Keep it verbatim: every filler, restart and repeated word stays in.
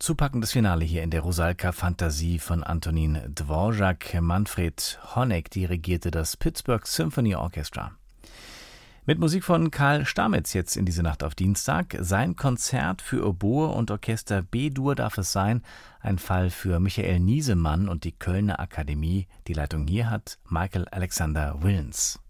Zupackendes Finale hier in der Rusalka-Fantasie von Antonin Dvorak. Manfred Honeck dirigierte das Pittsburgh Symphony Orchestra. Mit Musik von Karl Stamitz jetzt in diese Nacht auf Dienstag. Sein Konzert für Oboe und Orchester B-Dur darf es sein. Ein Fall für Michael Niesemann und die Kölner Akademie. Die Leitung hier hat Michael Alexander Willens.